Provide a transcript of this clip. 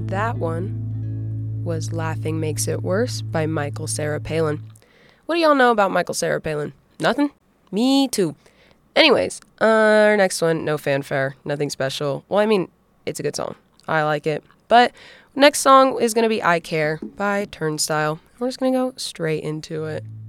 That one was Laughing Makes It Worse by Michael Cera Palin. What do y'all know about Michael Cera Palin? Nothing? Me too. Anyways, our next one, no fanfare, nothing special. Well, I mean, it's a good song. I like it. But next song is going to be I Care by Turnstile. We're just going to go straight into it.